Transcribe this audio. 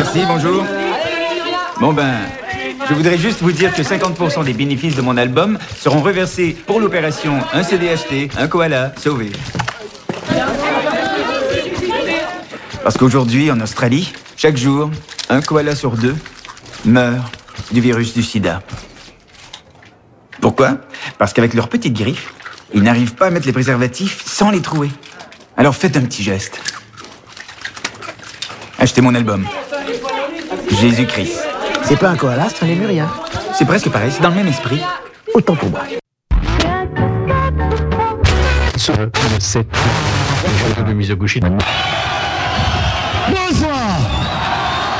Merci, bonjour. Bon je voudrais juste vous dire que 50% des bénéfices de mon album seront reversés pour l'opération Un CD acheté, un koala sauvé. Parce qu'aujourd'hui, en Australie, chaque jour, un koala sur 2 meurt du virus du sida. Pourquoi? Parce qu'avec leurs petites griffes, ils n'arrivent pas à mettre les préservatifs sans les trouer. Alors faites un petit geste. Achetez mon album. Jésus-Christ. C'est pas un koala, c'est un lémurien. C'est presque pareil, c'est dans le même esprit. Autant pour moi. Cette de Mizoguchi. Bonsoir.